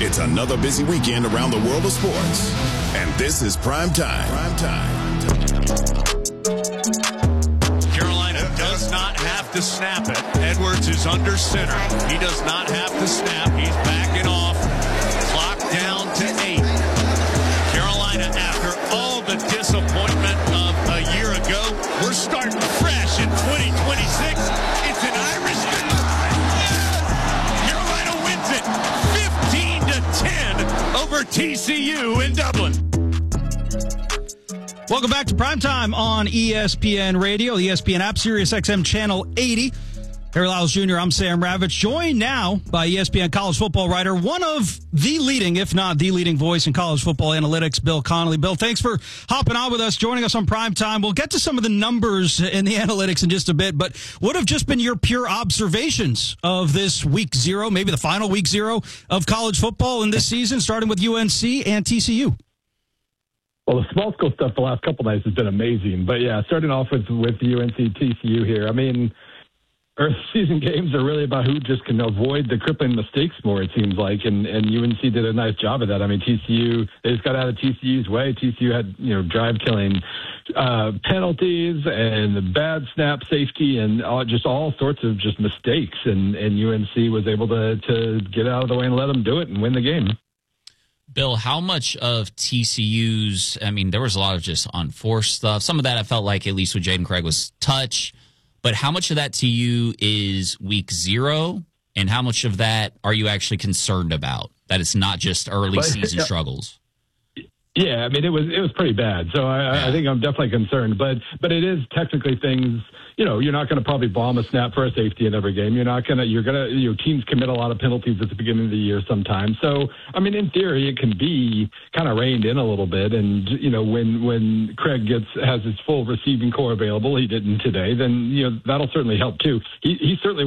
It's another busy weekend around the world of sports. And this is Prime Time. Carolina does not have to snap it. Edwards is under center. He does not have to snap. He's backing off. Clock down to 8. Carolina, after all the disappointment of a year ago, we're starting fresh in 2026. It's an Irish game. Carolina wins it 15-10 over TCU in Dublin. Welcome back to Primetime on ESPN Radio, the ESPN app, Sirius XM Channel 80. Harry Lyles Jr., I'm Sam Ravitch, joined now by ESPN college football writer, one of the leading, if not the leading voice in college football analytics, Bill Connelly. Bill, thanks for hopping on with us, joining us on Primetime. We'll get to some of the numbers in the analytics in just a bit, but what have just been your pure observations of this week 0, maybe the final week 0 of college football in this season, starting with UNC and TCU? Well, the small school stuff the last couple nights has been amazing. But, yeah, starting off with UNC TCU here, I mean, early season games are really about who just can avoid the crippling mistakes more, it seems like, and UNC did a nice job of that. I mean, TCU, they just got out of TCU's way. TCU had, drive-killing penalties and the bad snap safety and just all sorts of just mistakes, and UNC was able to get out of the way and let them do it and win the game. Bill, how much of TCU's, I mean, there was a lot of just unforced stuff. Some of that I felt like, at least with Jaden Craig, was touch. But how much of that to you is week 0, and how much of that are you actually concerned about? That it's not just early season struggles? Yeah, I mean, it was pretty bad. So I think I'm definitely concerned. But it is technically things, you're not going to probably bomb a snap for a safety in every game. Teams commit a lot of penalties at the beginning of the year sometimes. So, I mean, in theory, it can be kind of reined in a little bit. And, when Craig has his full receiving core available, he didn't today, then, that'll certainly help too. He certainly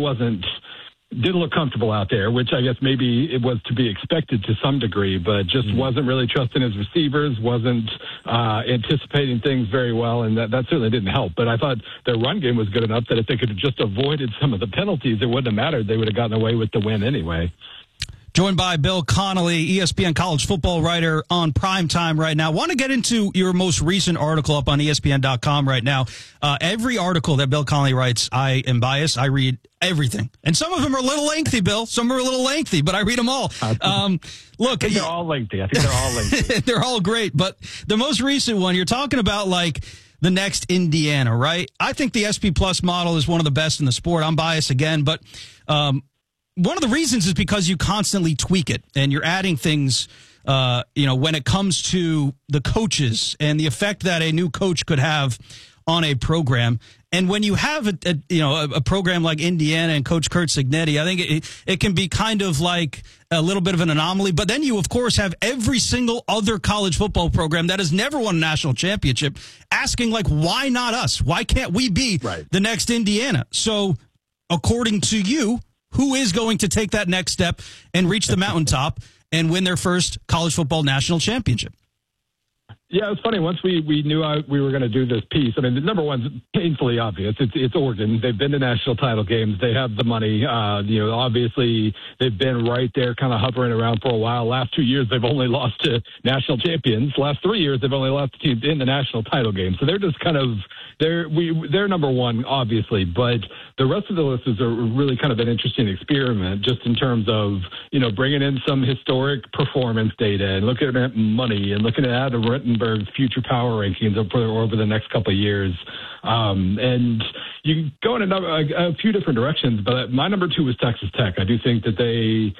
didn't look comfortable out there, which I guess maybe it was to be expected to some degree, but just wasn't really trusting his receivers, wasn't anticipating things very well, and that certainly didn't help. But I thought their run game was good enough that if they could have just avoided some of the penalties, it wouldn't have mattered. They would have gotten away with the win anyway. Joined by Bill Connelly, ESPN college football writer on Primetime right now. Want to get into your most recent article up on ESPN.com right now. Every article that Bill Connelly writes, I am biased. I read everything. And some of them are a little lengthy, Bill. Some are a little lengthy, but I read them all. Look, they're all lengthy. I think they're all lengthy. They're all great. But the most recent one, you're talking about like the next Indiana, right? I think the SP Plus model is one of the best in the sport. I'm biased again, but one of the reasons is because you constantly tweak it and you're adding things, when it comes to the coaches and the effect that a new coach could have on a program. And when you have a program like Indiana and Coach Curt Cignetti, I think it can be kind of like a little bit of an anomaly. But then you, of course, have every single other college football program that has never won a national championship asking, like, why not us? Why can't we be the next Indiana? So according to you, who is going to take that next step and reach the mountaintop and win their first college football national championship? Yeah, it was funny. Once we knew we were going to do this piece, I mean, the number one's painfully obvious. It's Oregon. They've been to national title games. They have the money. Obviously, they've been right there kind of hovering around for a while. Last 2 years, they've only lost to national champions. Last 3 years, they've only lost to teams in the national title game. So they're just kind of they're number one, obviously. But the rest of the list is really kind of an interesting experiment, just in terms of bringing in some historic performance data and looking at money and looking at Adam Rittenberg's future power rankings over the next couple of years. And you go in a few different directions, but my number 2 was Texas Tech. I do think that they,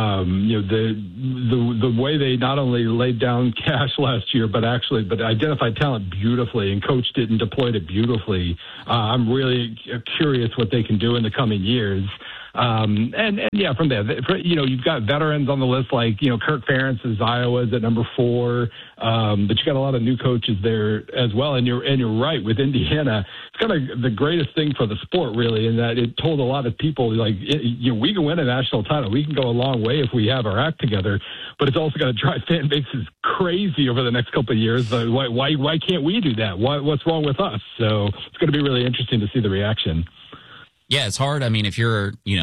the way they not only laid down cash last year, but identified talent beautifully and coached it and deployed it beautifully. I'm really curious what they can do in the coming years. From there, you've got veterans on the list like, Kirk Ferentz is Iowa's at number 4. But you got a lot of new coaches there as well. And you're right with Indiana. It's kind of the greatest thing for the sport, really, in that it told a lot of people, like, we can win a national title. We can go a long way if we have our act together. But it's also going to drive fan bases crazy over the next couple of years. Why can't we do that? What's wrong with us? So it's going to be really interesting to see the reaction. Yeah, it's hard. I mean, if you're,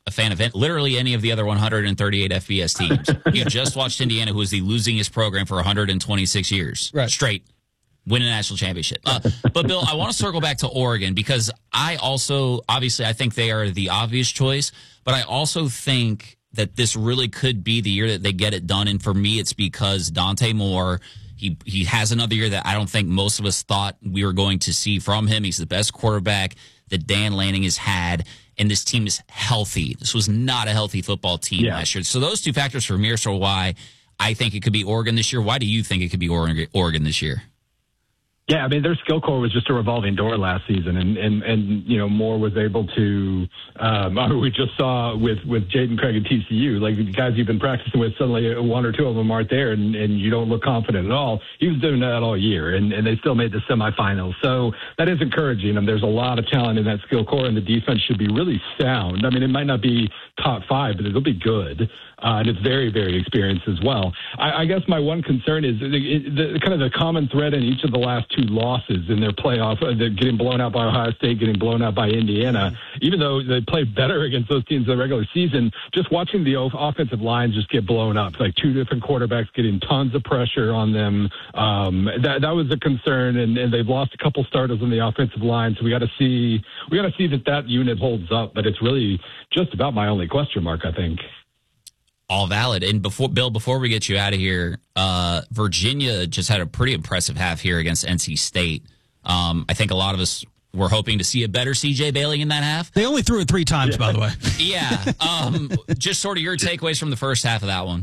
a fan of literally any of the other 138 FBS teams. You just watched Indiana, who is the losingest program for 126 years straight, win a national championship. But, Bill, I want to circle back to Oregon because I also, obviously, I think they are the obvious choice, but I also think that this really could be the year that they get it done. And for me, it's because Dante Moore, he has another year that I don't think most of us thought we were going to see from him. He's the best quarterback that Dan Lanning has had, and this team is healthy. This was not a healthy football team last year. So those two factors for me are so why I think it could be Oregon this year. Why do you think it could be Oregon this year? Yeah, I mean, their skill core was just a revolving door last season, and you know, Moore was able to. We just saw with Jaden Craig and TCU, like the guys you've been practicing with, suddenly one or two of them aren't there, and you don't look confident at all. He was doing that all year, and they still made the semifinals. So that is encouraging. And there's a lot of talent in that skill core, and the defense should be really sound. I mean, it might not be top 5, but it'll be good. And it's very, very experienced as well. I guess my one concern is the kind of the common thread in each of the last 2 losses in their playoff, they're getting blown out by Ohio State, getting blown out by Indiana. Even though they played better against those teams in the regular season, just watching the offensive line just get blown up, like 2 different quarterbacks getting tons of pressure on them. That was a concern, and they've lost a couple starters on the offensive line. So we got to see that unit holds up. But it's really just about my only question mark, I think. All valid. And before we get you out of here, Virginia just had a pretty impressive half here against NC State. I think a lot of us were hoping to see a better CJ Bailey in that half. They only threw it 3 times, by the way. Yeah. Just sort of your takeaways from the first half of that one.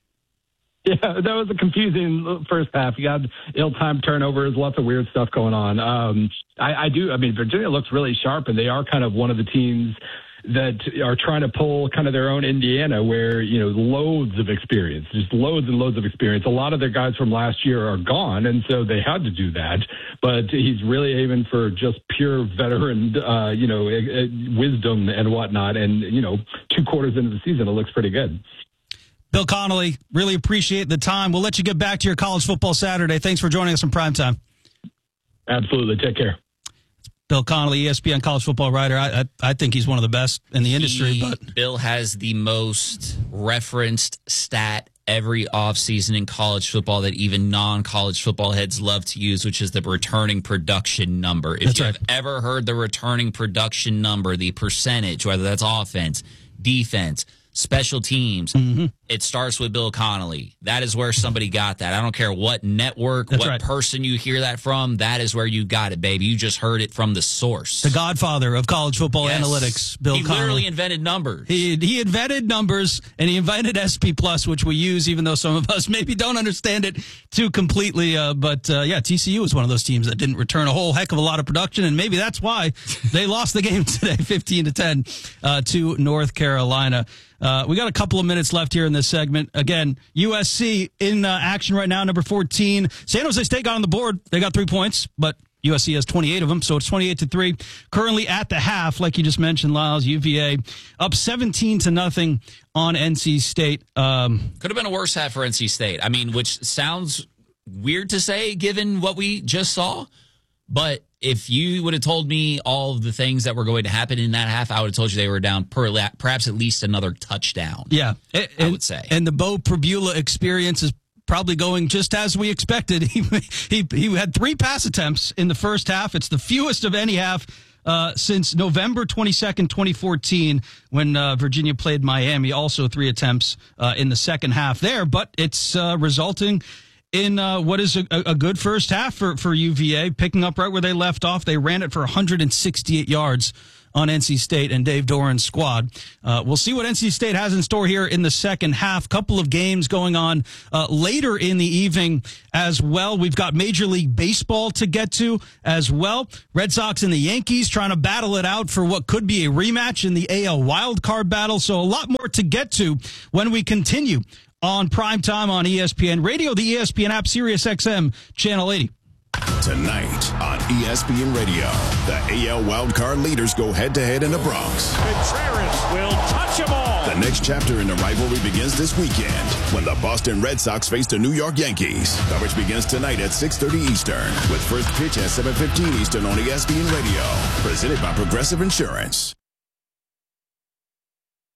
Yeah, that was a confusing first half. You got ill-timed turnovers, lots of weird stuff going on. I mean, Virginia looks really sharp, and they are kind of one of the teams that are trying to pull kind of their own Indiana where, you know, loads of experience, just loads and loads of experience. A lot of their guys from last year are gone, and so they had to do that. But he's really aiming for just pure veteran, wisdom and whatnot. And, you know, 2 quarters into the season, it looks pretty good. Bill Connelly, really appreciate the time. We'll let you get back to your College Football Saturday. Thanks for joining us on Primetime. Absolutely. Take care. Bill Connelly, ESPN college football writer. I think he's one of the best in the industry. But Bill has the most referenced stat every offseason in college football that even non-college football heads love to use, which is the returning production number. If you've ever heard the returning production number, the percentage, whether that's offense, defense, special teams, it starts with Bill Connelly. That is where somebody got that. I don't care what network, person you hear that from, that is where you got it, baby. You just heard it from the source. The godfather of college football analytics, Bill Connelly. He literally invented numbers. He invented numbers, and he invented SP Plus, which we use, even though some of us maybe don't understand it too completely. But TCU was one of those teams that didn't return a whole heck of a lot of production, and maybe that's why they lost the game today, 15-10 to North Carolina. We got a couple of minutes left here in this segment. Again, USC in action right now, number 14. San Jose State got on the board. They got 3 points, but USC has 28 of them, so it's 28-3. Currently at the half, like you just mentioned, Lyles, UVA up 17-0 on NC State. Could have been a worse half for NC State. I mean, which sounds weird to say given what we just saw, but if you would have told me all of the things that were going to happen in that half, I would have told you they were down perhaps at least another touchdown. Yeah, I would say. And the Bo Prabula experience is probably going just as we expected. He had 3 pass attempts in the first half. It's the fewest of any half since November 22nd, 2014, when Virginia played Miami. Also 3 attempts in the second half there, but it's resulting in what is a good first half for UVA, picking up right where they left off. They ran it for 168 yards on NC State and Dave Doran's squad. We'll see what NC State has in store here in the second half. Couple of games going on later in the evening as well. We've got Major League Baseball to get to as well. Red Sox and the Yankees trying to battle it out for what could be a rematch in the AL wildcard battle. So a lot more to get to when we continue on Primetime on ESPN Radio, the ESPN app, Sirius XM, Channel 80. Tonight on ESPN Radio, the AL wildcard leaders go head-to-head in the Bronx. Contreras will touch them all. The next chapter in the rivalry begins this weekend when the Boston Red Sox face the New York Yankees. Coverage begins tonight at 6:30 Eastern with first pitch at 7:15 Eastern on ESPN Radio. Presented by Progressive Insurance.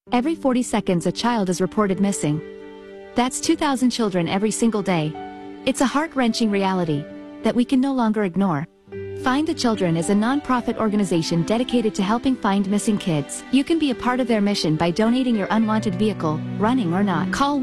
Every 40 seconds a child is reported missing. That's 2,000 children every single day. It's a heart-wrenching reality that we can no longer ignore. Find the Children is a non-profit organization dedicated to helping find missing kids. You can be a part of their mission by donating your unwanted vehicle, running or not. Call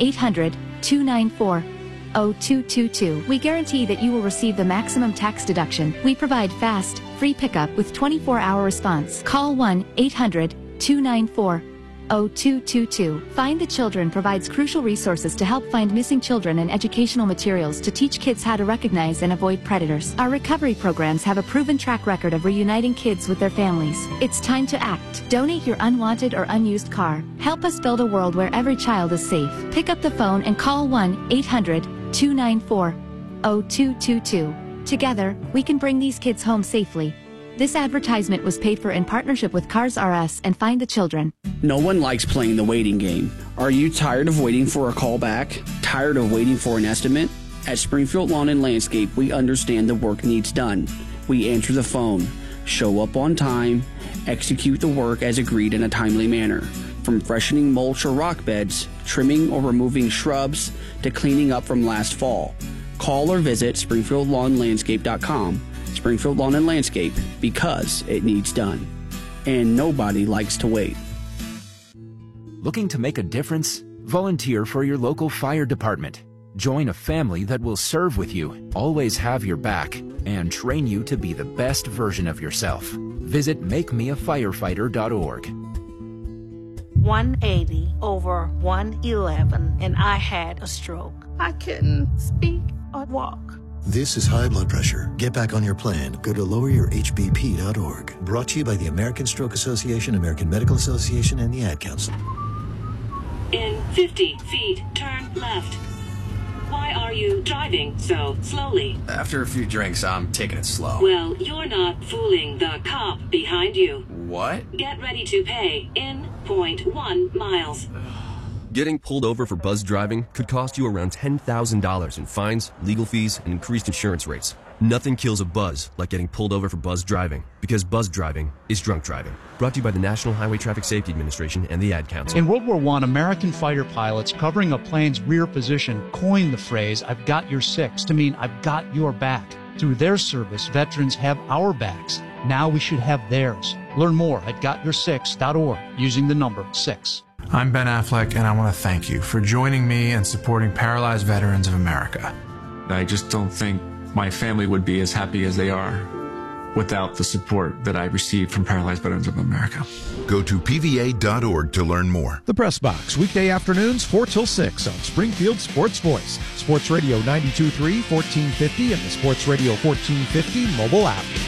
1-800-294-0222. We guarantee that you will receive the maximum tax deduction. We provide fast, free pickup with 24-hour response. Call 1-800-294-0222. Find the Children provides crucial resources to help find missing children and educational materials to teach kids how to recognize and avoid predators. Our recovery programs have a proven track record of reuniting kids with their families. It's time to act. Donate your unwanted or unused car. Help us build a world where every child is safe. Pick up the phone and call 1-800-294-0222. Together, we can bring these kids home safely. This advertisement was paid for in partnership with Cars R Us and Find the Children. No one likes playing the waiting game. Are you tired of waiting for a call back? Tired of waiting for an estimate? At Springfield Lawn and Landscape, we understand the work needs done. We answer the phone, show up on time, execute the work as agreed in a timely manner. From freshening mulch or rock beds, trimming or removing shrubs, to cleaning up from last fall. Call or visit SpringfieldLawnLandscape.com. Springfield Lawn and Landscape, because it needs done. And nobody likes to wait. Looking to make a difference? Volunteer for your local fire department. Join a family that will serve with you, always have your back, and train you to be the best version of yourself. Visit makemeafirefighter.org. 180 over 111, and I had a stroke. I couldn't speak or walk. This is high blood pressure. Get back on your plan. Go to loweryourhbp.org. Brought to you by the American Stroke Association, American Medical Association, and the Ad Council. In 50 feet, turn left. Why are you driving so slowly? After a few drinks, I'm taking it slow. Well, you're not fooling the cop behind you. What? Get ready to pay in 0.1 miles. Getting pulled over for buzz driving could cost you around $10,000 in fines, legal fees, and increased insurance rates. Nothing kills a buzz like getting pulled over for buzz driving, because buzz driving is drunk driving. Brought to you by the National Highway Traffic Safety Administration and the Ad Council. In World War I, American fighter pilots covering a plane's rear position coined the phrase, "I've got your six," to mean "I've got your back." Through their service, veterans have our backs. Now we should have theirs. Learn more at gotyoursix.org using the number 6. I'm Ben Affleck, and I want to thank you for joining me and supporting Paralyzed Veterans of America. I just don't think my family would be as happy as they are without the support that I received from Paralyzed Veterans of America. Go to PVA.org to learn more. The Press Box, weekday afternoons 4 till 6 on Springfield Sports Voice, Sports Radio 92.3, 1450, and the Sports Radio 1450 mobile app.